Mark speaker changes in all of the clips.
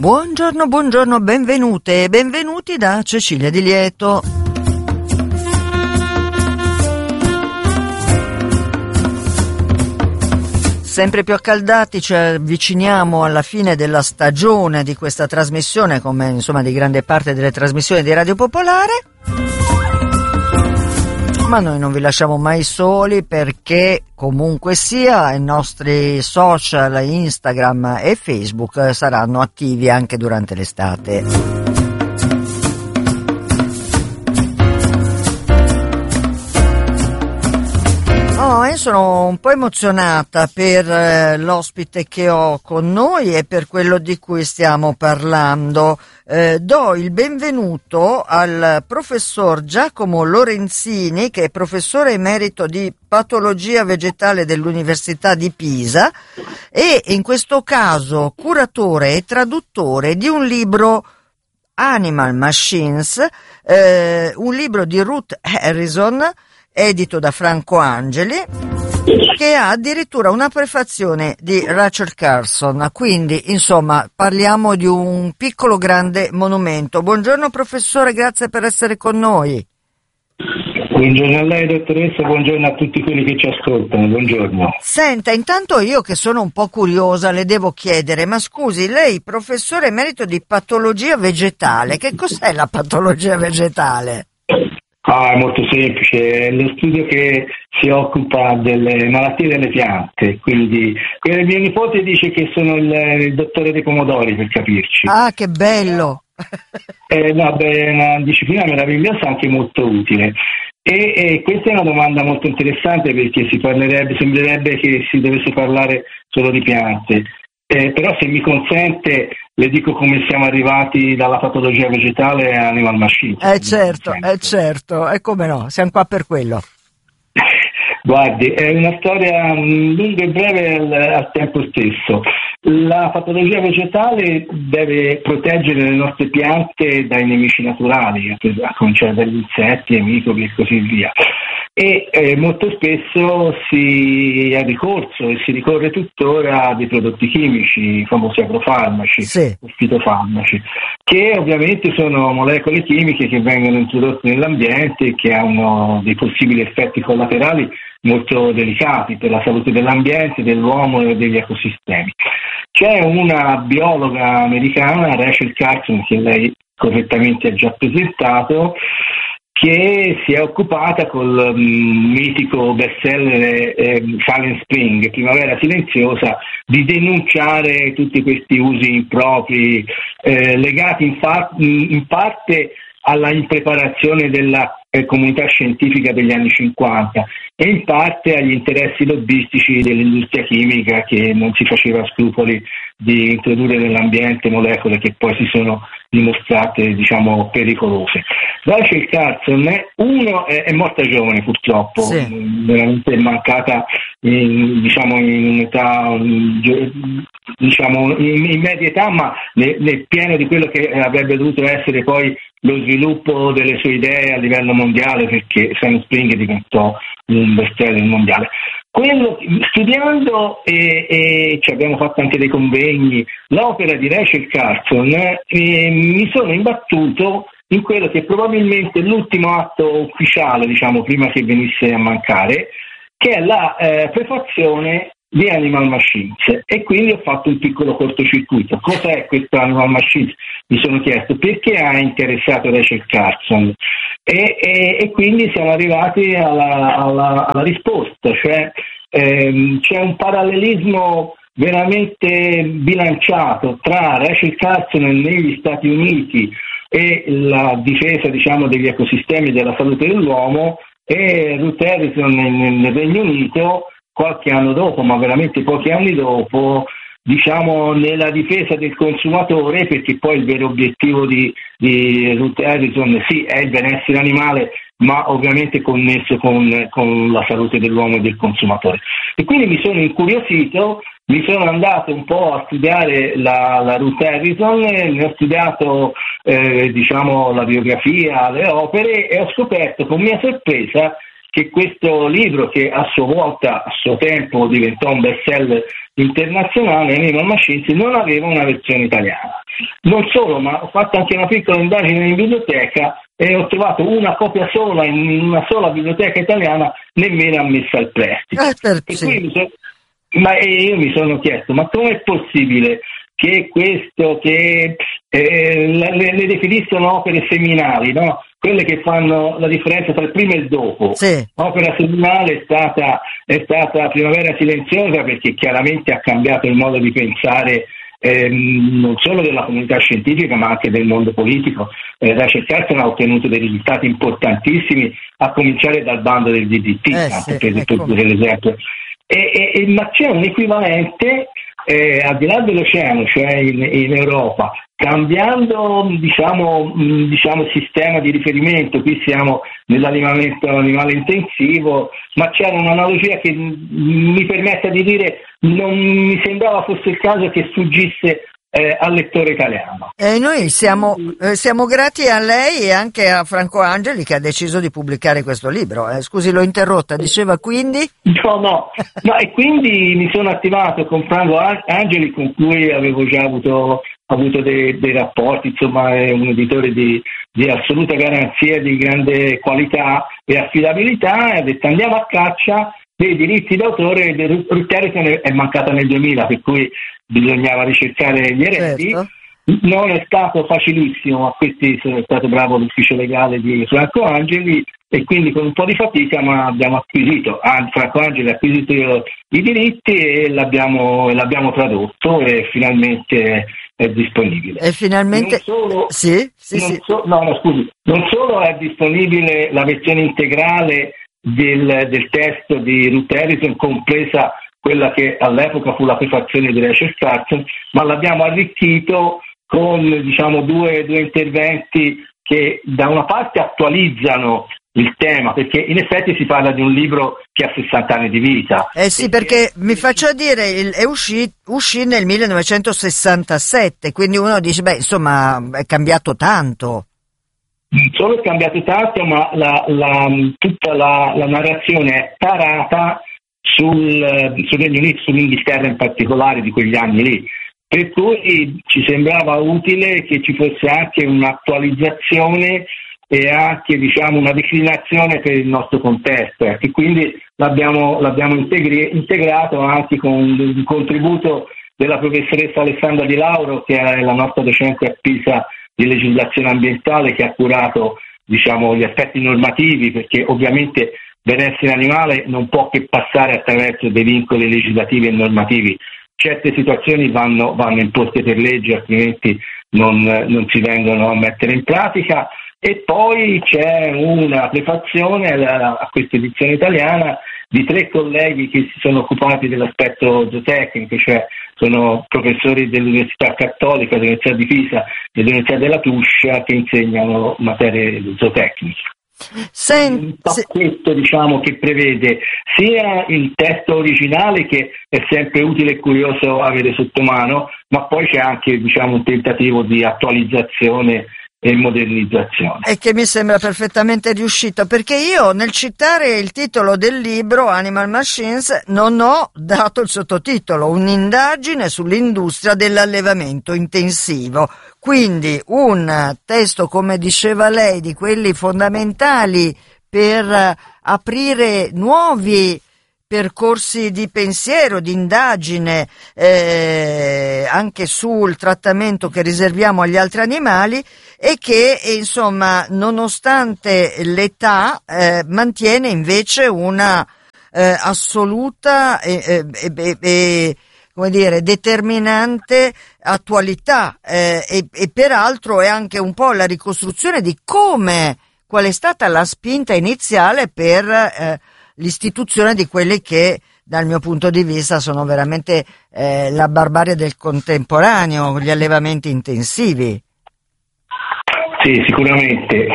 Speaker 1: Buongiorno, buongiorno, benvenute e benvenuti da Cecilia Di Lieto. Sempre più accaldati, ci avviciniamo alla fine della stagione di questa trasmissione, come insomma di grande parte delle trasmissioni di Radio Popolare. Ma noi non vi lasciamo mai soli, perché comunque sia i nostri social Instagram e Facebook saranno attivi anche durante l'estate. Sono un po' emozionata per l'ospite che ho con noi e per quello di cui stiamo parlando. Do il benvenuto al professor Giacomo Lorenzini, che è professore emerito di patologia vegetale dell'Università di Pisa e in questo caso curatore e traduttore di un libro Animal Machines, un libro di Ruth Harrison, edito da Franco Angeli, che ha addirittura una prefazione di Rachel Carson. Quindi, insomma, parliamo di un piccolo grande monumento. Buongiorno professore, grazie per essere con noi.
Speaker 2: Buongiorno a lei dottoressa, buongiorno a tutti quelli che ci ascoltano, buongiorno.
Speaker 1: Senta, intanto io che sono un po' curiosa le devo chiedere, ma scusi, lei professore emerito di patologia vegetale, che cos'è la patologia vegetale?
Speaker 2: È molto semplice, è lo studio che si occupa delle malattie delle piante, quindi mio nipote dice che sono il dottore dei pomodori, per capirci.
Speaker 1: Ah, che bello!
Speaker 2: È una disciplina meravigliosa, anche molto utile. E questa è una domanda molto interessante, perché sembrerebbe che si dovesse parlare solo di piante. Però se mi consente le dico come siamo arrivati dalla patologia vegetale a Animal Machines.
Speaker 1: Certo, e come no, siamo qua per quello.
Speaker 2: Guardi, è una storia lunga e breve al tempo stesso. La patologia vegetale deve proteggere le nostre piante dai nemici naturali, a cominciare dagli insetti, ai microbi e così via. E molto spesso si è ricorso e si ricorre tuttora a dei prodotti chimici, i famosi agrofarmaci, o fitofarmaci, che ovviamente sono molecole chimiche che vengono introdotte nell'ambiente e che hanno dei possibili effetti collaterali molto delicati per la salute dell'ambiente, dell'uomo e degli ecosistemi. C'è una biologa americana, Rachel Carson, che lei correttamente ha già presentato, che si è occupata col mitico bestseller Silent Spring, Primavera Silenziosa, di denunciare tutti questi usi impropri legati in parte alla impreparazione della comunità scientifica degli anni 50 e in parte agli interessi lobbistici dell'industria chimica, che non si faceva scrupoli di introdurre nell'ambiente molecole che poi si sono dimostrate, pericolose. Rachel Carson è morta giovane, purtroppo, veramente mancata in un'età in media età, ma nel pieno di quello che avrebbe dovuto essere poi lo sviluppo delle sue idee a livello mondiale, perché Silent Spring diventò un bestseller mondiale. Studiando e ci abbiamo fatto anche dei convegni, l'opera di Rachel Carson, mi sono imbattuto in quello che probabilmente è l'ultimo atto ufficiale, prima che venisse a mancare, che è la prefazione di Animal Machines, e quindi ho fatto un piccolo cortocircuito. Cos'è questo Animal Machines? Mi sono chiesto perché ha interessato Rachel Carson e quindi siamo arrivati alla risposta, cioè c'è un parallelismo veramente bilanciato tra Rachel Carson negli Stati Uniti e la difesa degli ecosistemi e della salute dell'uomo, e Ruth Harrison nel Regno Unito qualche anno dopo, ma veramente pochi anni dopo, nella difesa del consumatore, perché poi il vero obiettivo di Ruth Harrison è il benessere animale, ma ovviamente connesso con la salute dell'uomo e del consumatore. E quindi mi sono incuriosito, mi sono andato un po' a studiare la Ruth Harrison, ne ho studiato la biografia, le opere, e ho scoperto con mia sorpresa che questo libro, che a sua volta, a suo tempo, diventò un bestseller internazionale, Animal Machines, non aveva una versione italiana. Non solo, ma ho fatto anche una piccola indagine in biblioteca e ho trovato una copia sola in una sola biblioteca italiana, nemmeno ammessa al prestito. E quindi io mi sono chiesto, ma com'è possibile che questo, che le definiscono opere seminali, no? Quelle che fanno la differenza tra il prima e il dopo.
Speaker 1: Sì.
Speaker 2: Opera seminale è stata Primavera Silenziosa, perché chiaramente ha cambiato il modo di pensare non solo della comunità scientifica ma anche del mondo politico. Rachel Carson ha ottenuto dei risultati importantissimi, a cominciare dal bando del DDT, l'esempio. Ma c'è un equivalente al di là dell'oceano, cioè in Europa, cambiando diciamo il sistema di riferimento. Qui siamo nell'allevamento animale intensivo, ma c'era un'analogia che mi permette di dire non mi sembrava fosse il caso che sfuggisse al lettore italiano.
Speaker 1: Noi siamo grati a lei e anche a Franco Angeli, che ha deciso di pubblicare questo libro. Scusi, l'ho interrotta, diceva quindi?
Speaker 2: No, e quindi mi sono attivato con Franco Angeli, con cui avevo già avuto dei rapporti. Insomma, è un editore di assoluta garanzia, di grande qualità e affidabilità, e ha detto andiamo a caccia dei diritti d'autore. Ruth Harrison è mancata nel 2000, per cui bisognava ricercare gli eredi.
Speaker 1: Certo.
Speaker 2: Non è stato facilissimo, ma questi sono stato bravo l'ufficio legale di Franco Angeli, e quindi con un po' di fatica ma abbiamo acquisito, Franco Angeli ha acquisito i diritti e l'abbiamo tradotto, e finalmente è disponibile.
Speaker 1: E finalmente
Speaker 2: non solo è disponibile la versione integrale del testo di Ruth Harrison, compresa quella che all'epoca fu la prefazione di Rachel Carson, ma l'abbiamo arricchito con due interventi che da una parte attualizzano il tema, perché in effetti si parla di un libro che ha 60 anni di vita.
Speaker 1: Sì, perché mi faccio dire, uscì nel 1967, quindi uno dice, insomma, è cambiato tanto.
Speaker 2: Non solo è cambiato tanto, ma tutta la narrazione è tarata sul Regno Unito, sull'Inghilterra in particolare di quegli anni lì, per cui ci sembrava utile che ci fosse anche un'attualizzazione e anche una declinazione per il nostro contesto, e quindi l'abbiamo integrato anche con il contributo della professoressa Alessandra Di Lauro, che è la nostra docente a Pisa di legislazione ambientale, che ha curato gli aspetti normativi, perché ovviamente benessere animale non può che passare attraverso dei vincoli legislativi e normativi. Certe situazioni vanno imposte per legge, altrimenti non si vengono a mettere in pratica. E poi c'è una prefazione a questa edizione italiana di 3 colleghi che si sono occupati dell'aspetto zootecnico, cioè sono professori dell'Università Cattolica, dell'Università di Pisa e dell'Università della Tuscia, che insegnano materie zootecniche. Un pacchetto che prevede sia il testo originale, che è sempre utile e curioso avere sotto mano, ma poi c'è anche un tentativo di attualizzazione e modernizzazione.
Speaker 1: E che mi sembra perfettamente riuscito, perché io nel citare il titolo del libro Animal Machines non ho dato il sottotitolo, un'indagine sull'industria dell'allevamento intensivo, quindi un testo, come diceva lei, di quelli fondamentali per aprire nuovi percorsi di pensiero, di indagine anche sul trattamento che riserviamo agli altri animali, e che insomma, nonostante l'età, mantiene invece una assoluta come dire, determinante attualità, e peraltro è anche un po' la ricostruzione di qual è stata la spinta iniziale per l'istituzione di quelli che dal mio punto di vista sono veramente la barbarie del contemporaneo, gli allevamenti intensivi.
Speaker 2: Sì, sicuramente.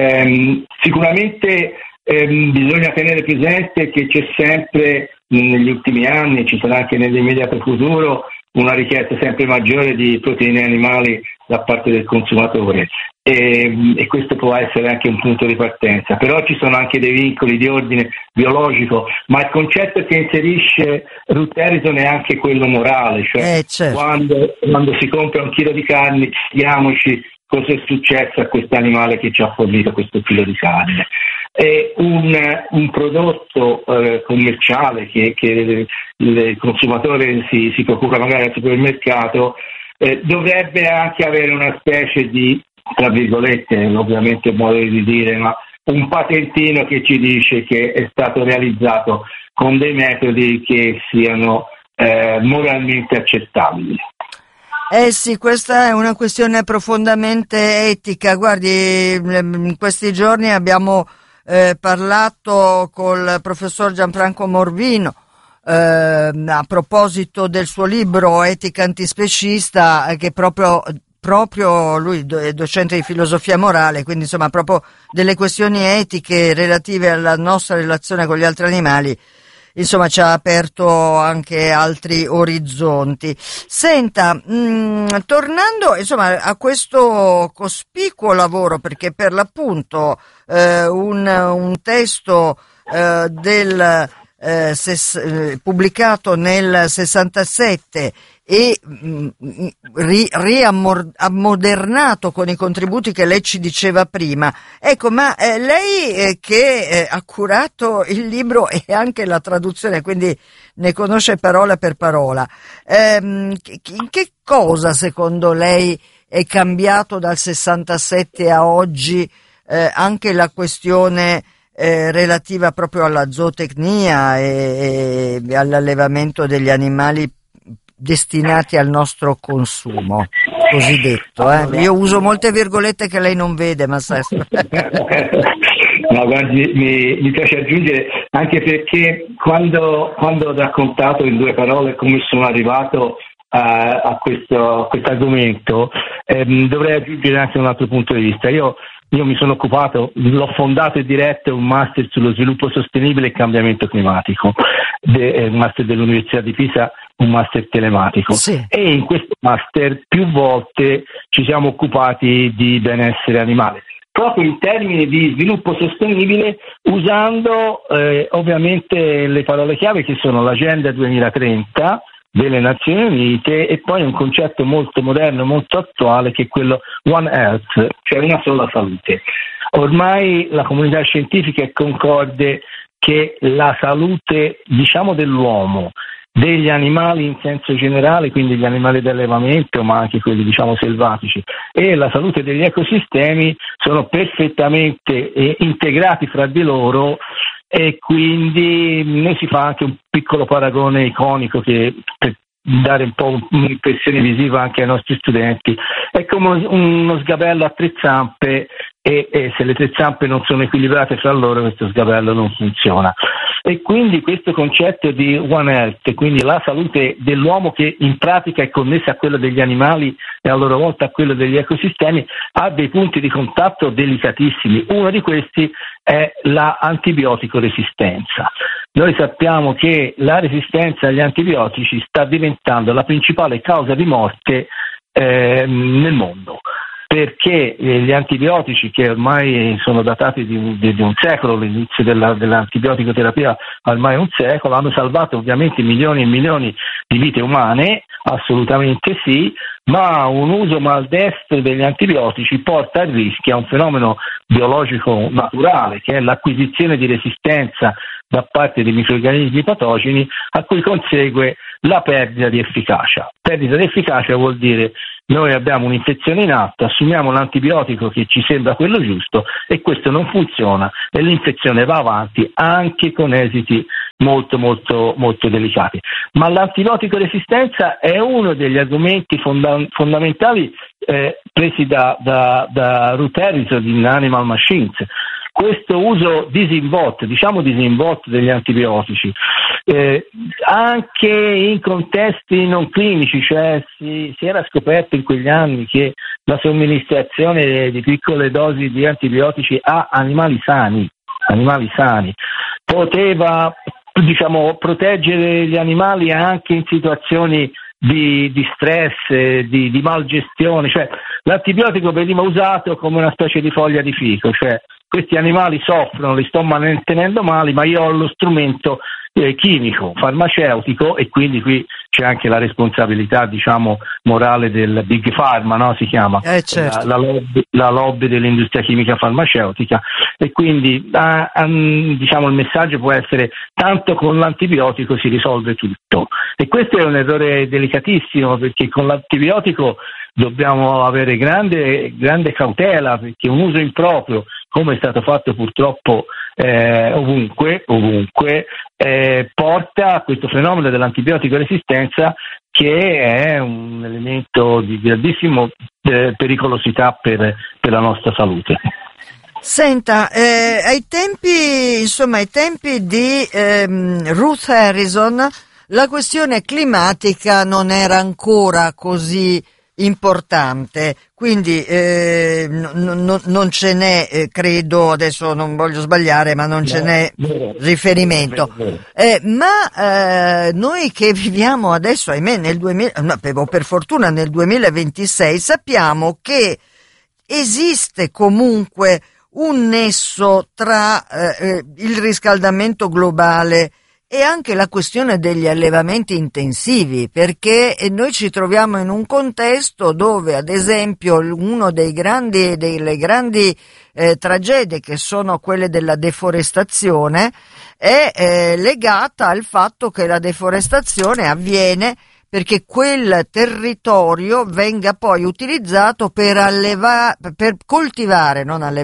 Speaker 2: Bisogna tenere presente che c'è sempre negli ultimi anni, ci sarà anche nell'immediato futuro, una richiesta sempre maggiore di proteine animali da parte del consumatore, e questo può essere anche un punto di partenza. Però ci sono anche dei vincoli di ordine biologico, ma il concetto che inserisce Ruth Harrison è anche quello morale, cioè
Speaker 1: certo.
Speaker 2: quando si compra un chilo di carne, chiediamoci cosa è successo a questo animale che ci ha fornito questo chilo di carne. È un prodotto commerciale che il consumatore si procura magari al supermercato, dovrebbe anche avere una specie di, tra virgolette, ovviamente modo di dire, ma un patentino che ci dice che è stato realizzato con dei metodi che siano moralmente accettabili.
Speaker 1: Sì, questa è una questione profondamente etica. Guardi, in questi giorni abbiamo parlato col professor Gianfranco Morvino a proposito del suo libro Etica antispecista, che proprio lui è docente di filosofia morale, quindi insomma proprio delle questioni etiche relative alla nostra relazione con gli altri animali, insomma ci ha aperto anche altri orizzonti. Senta, tornando insomma a questo cospicuo lavoro, perché per l'appunto un testo pubblicato nel 67 e riammodernato con i contributi che lei ci diceva prima. Ecco, ma lei che ha curato il libro e anche la traduzione, quindi ne conosce parola per parola, in che cosa secondo lei è cambiato dal 67 a oggi, anche la questione relativa proprio alla zootecnia e all'allevamento degli animali destinati al nostro consumo, cosiddetto. Io uso molte virgolette che lei non vede, ma sa.
Speaker 2: No, guardi, mi piace aggiungere, anche perché quando ho raccontato in 2 parole come sono arrivato a questo argomento, dovrei aggiungere anche un altro punto di vista. Io mi sono occupato, l'ho fondato e diretto un master sullo sviluppo sostenibile e cambiamento climatico, un master dell'Università di Pisa, un master telematico.
Speaker 1: Sì.
Speaker 2: E in questo master più volte ci siamo occupati di benessere animale, proprio in termini di sviluppo sostenibile, usando ovviamente le parole chiave che sono l'Agenda 2030 delle Nazioni Unite e poi un concetto molto moderno, molto attuale, che è quello One Health, cioè una sola salute. Ormai la comunità scientifica è concorde che la salute, diciamo, dell'uomo, degli animali in senso generale, quindi gli animali d'allevamento, ma anche quelli, diciamo, selvatici, e la salute degli ecosistemi sono perfettamente integrati fra di loro. E quindi ne si fa anche un piccolo paragone iconico che, per dare un po' un'impressione visiva anche ai nostri studenti, è come uno sgabello a 3 zampe e se le 3 zampe non sono equilibrate fra loro, questo sgabello non funziona. E quindi questo concetto di One Health, quindi la salute dell'uomo, che in pratica è connessa a quello degli animali e a loro volta a quello degli ecosistemi, ha dei punti di contatto delicatissimi. Uno di questi è la antibiotico resistenza. Noi sappiamo che la resistenza agli antibiotici sta diventando la principale causa di morte nel mondo, perché gli antibiotici, che ormai sono datati di un secolo, l'inizio dell'antibiotico terapia ormai un secolo, hanno salvato ovviamente milioni e milioni di vite umane, assolutamente sì, ma un uso maldestro degli antibiotici porta a rischio a un fenomeno biologico naturale, che è l'acquisizione di resistenza da parte dei microrganismi patogeni, a cui consegue la perdita di efficacia. Perdita di efficacia vuol dire noi abbiamo un'infezione in atto, assumiamo l'antibiotico che ci sembra quello giusto e questo non funziona e l'infezione va avanti anche con esiti molto molto molto delicati. Ma l'antibiotico resistenza è uno degli argomenti fondamentali presi da Ruth Harrison in Animal Machines. Questo uso disinvolto degli antibiotici, anche in contesti non clinici, cioè si era scoperto in quegli anni che la somministrazione di piccole dosi di antibiotici a animali sani poteva, diciamo, proteggere gli animali anche in situazioni di stress, di malgestione, cioè l'antibiotico veniva usato come una specie di foglia di fico, cioè questi animali soffrono, li sto mantenendo male, ma io ho lo strumento chimico, farmaceutico, e quindi qui c'è anche la responsabilità, diciamo, morale del Big Pharma, no? Si chiama
Speaker 1: certo.
Speaker 2: la lobby dell'industria chimica farmaceutica, e quindi diciamo il messaggio può essere: tanto con l'antibiotico si risolve tutto, e questo è un errore delicatissimo, perché con l'antibiotico dobbiamo avere grande cautela, perché un uso improprio, come è stato fatto purtroppo ovunque, porta a questo fenomeno dell'antibiotico resistenza, che è un elemento di grandissima pericolosità per la nostra salute.
Speaker 1: Senta, ai tempi di Ruth Harrison la questione climatica non era ancora così importante, quindi non ce n'è, credo, adesso non voglio sbagliare, ma non ce n'è riferimento. Ma noi che viviamo adesso, ahimè, per fortuna nel 2026, sappiamo che esiste comunque un nesso tra il riscaldamento globale e anche la questione degli allevamenti intensivi, perché noi ci troviamo in un contesto dove, ad esempio, uno delle grandi tragedie, che sono quelle della deforestazione, è legata al fatto che la deforestazione avviene perché quel territorio venga poi utilizzato per coltivare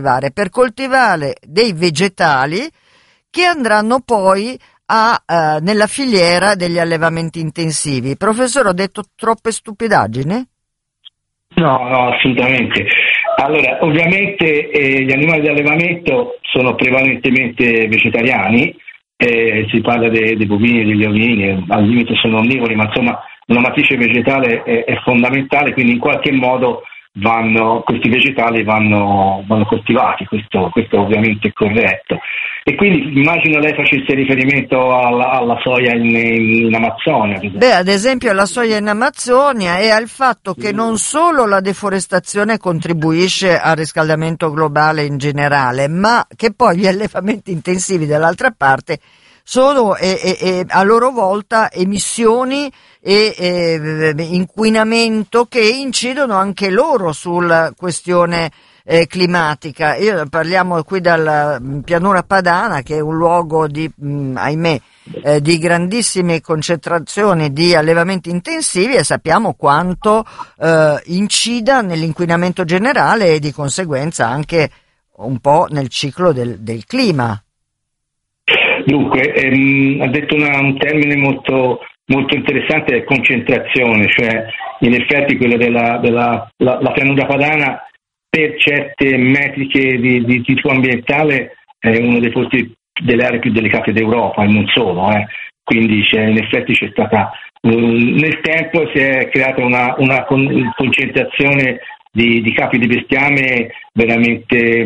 Speaker 1: dei vegetali che andranno poi nella filiera degli allevamenti intensivi. Professore, ho detto troppe stupidaggini?
Speaker 2: No, assolutamente. Allora, ovviamente gli animali di allevamento sono prevalentemente vegetariani, si parla dei bovini e degli ovini, al limite sono onnivori, ma insomma una matrice vegetale è fondamentale, quindi in qualche modo questi vegetali vanno coltivati, questo ovviamente è corretto. E quindi immagino lei facesse riferimento alla soia in Amazzonia.
Speaker 1: Ad esempio alla soia in Amazzonia, e al fatto che non solo la deforestazione contribuisce al riscaldamento globale in generale, ma che poi gli allevamenti intensivi dall'altra parte sono a loro volta emissioni e inquinamento che incidono anche loro sulla questione climatica. Parliamo qui dalla pianura padana, che è un luogo ahimè, di grandissime concentrazioni di allevamenti intensivi, e sappiamo quanto incida nell'inquinamento generale e di conseguenza anche un po' nel ciclo del clima.
Speaker 2: Dunque, ha detto un termine molto interessante, è concentrazione, cioè in effetti quello della pianura padana, per certe metriche di tipo ambientale, è uno dei posti, delle aree più delicate d'Europa, e non solo, quindi in effetti c'è stata nel tempo si è creata una concentrazione di capi di bestiame veramente,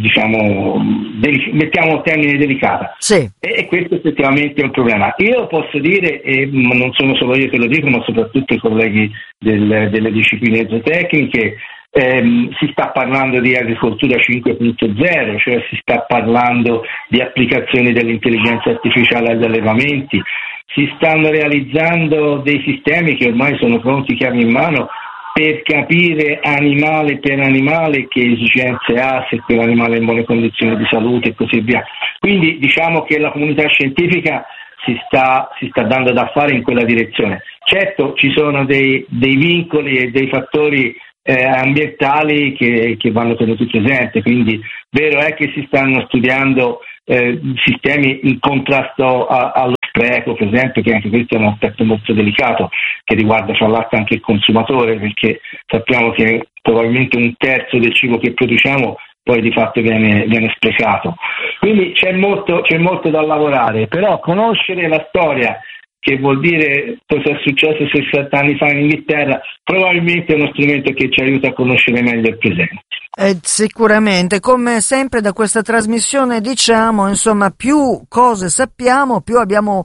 Speaker 2: mettiamo termine delicata.
Speaker 1: Sì.
Speaker 2: E questo effettivamente è un problema. Io posso dire, e non sono solo io che lo dico, ma soprattutto i colleghi delle discipline zootecniche, si sta parlando di agricoltura 5.0, cioè si sta parlando di applicazioni dell'intelligenza artificiale agli allevamenti, si stanno realizzando dei sistemi che ormai sono pronti, chiave in mano, per capire animale per animale che esigenze ha, se quell'animale è in buone condizioni di salute e così via. Quindi diciamo che la comunità scientifica si sta dando da fare in quella direzione. Certo, ci sono dei vincoli e dei fattori ambientali che vanno tenuti presenti, quindi vero è che si stanno studiando sistemi in contrasto allo spreco, per esempio, che anche questo è un aspetto molto delicato che riguarda fra l'altro anche il consumatore, perché sappiamo che probabilmente un terzo del cibo che produciamo poi di fatto viene sprecato. Quindi c'è molto da lavorare, però conoscere la storia, che vuol dire cosa è successo 60 anni fa in Inghilterra, probabilmente è uno strumento che ci aiuta a conoscere meglio il presente.
Speaker 1: Sicuramente, come sempre da questa trasmissione diciamo, insomma, più cose sappiamo, più abbiamo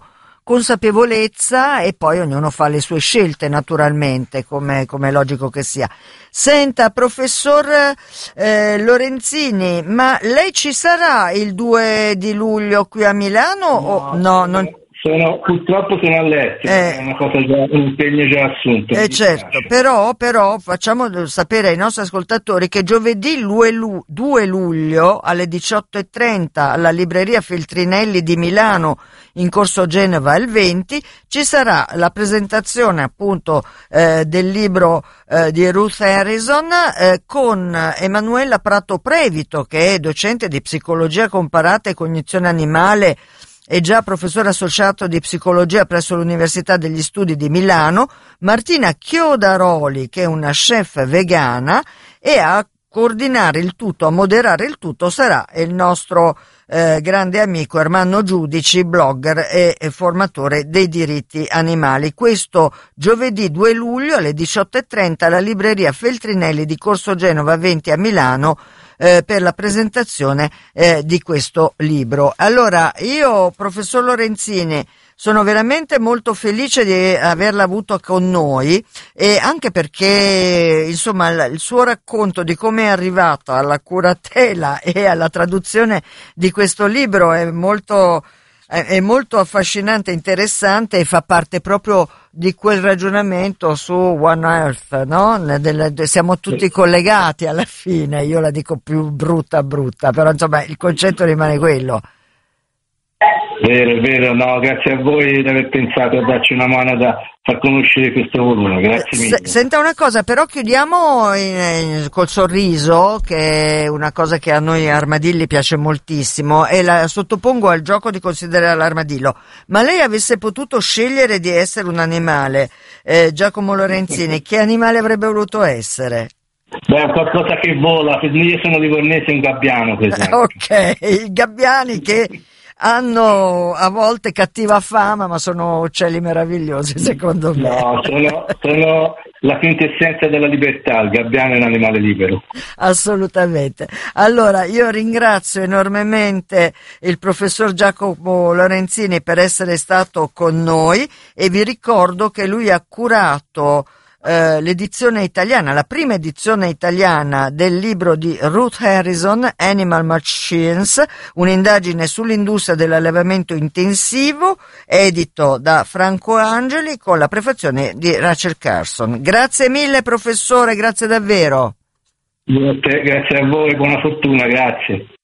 Speaker 1: consapevolezza, e poi ognuno fa le sue scelte naturalmente, come è logico che sia. Senta, professor Lorenzini, ma lei ci sarà il 2 di luglio qui a Milano? No,
Speaker 2: purtroppo sono all'estero, è una cosa un impegno già assunto.
Speaker 1: Certo, però facciamo sapere ai nostri ascoltatori che giovedì 2 luglio alle 18:30 alla libreria Feltrinelli di Milano in Corso Genova il 20 ci sarà la presentazione appunto del libro di Ruth Harrison con Emanuela Prato Previto, che è docente di psicologia comparata e cognizione animale è già professore associato di psicologia presso l'Università degli Studi di Milano, Martina Chiodaroli, che è una chef vegana, e a coordinare il tutto, a moderare il tutto sarà il nostro grande amico Ermanno Giudici, blogger e formatore dei diritti animali. Questo giovedì 2 luglio alle 18:30 alla libreria Feltrinelli di Corso Genova 20 a Milano, per la presentazione di questo libro. Allora, io, professor Lorenzini, sono veramente molto felice di averla avuto con noi, e anche perché insomma il suo racconto di come è arrivato alla curatela e alla traduzione di questo libro è molto affascinante, interessante, e fa parte proprio di quel ragionamento su One Earth, no? Siamo tutti collegati alla fine, io la dico più brutta, però insomma il concetto rimane quello.
Speaker 2: Vero, no, grazie a voi di aver pensato a darci una mano da far conoscere questo volume, grazie mille.
Speaker 1: Senta una cosa, però chiudiamo col sorriso, che è una cosa che a noi armadilli piace moltissimo, e la sottopongo al gioco di considerare l'armadillo. Ma lei avesse potuto scegliere di essere un animale, Giacomo Lorenzini, che animale avrebbe voluto essere?
Speaker 2: Beh, qualcosa che vola, io sono livornese, un gabbiano, per esempio.
Speaker 1: Ok, i gabbiani che hanno a volte cattiva fama, ma sono uccelli meravigliosi, secondo me.
Speaker 2: No, sono la quintessenza della libertà. Il gabbiano è un animale libero.
Speaker 1: Assolutamente. Allora, io ringrazio enormemente il professor Giacomo Lorenzini per essere stato con noi, e vi ricordo che lui ha curato l'edizione italiana, la prima edizione italiana del libro di Ruth Harrison, Animal Machines, un'indagine sull'industria dell'allevamento intensivo, edito da Franco Angeli con la prefazione di Rachel Carson. Grazie mille professore, grazie davvero.
Speaker 2: Grazie a voi, buona fortuna, grazie.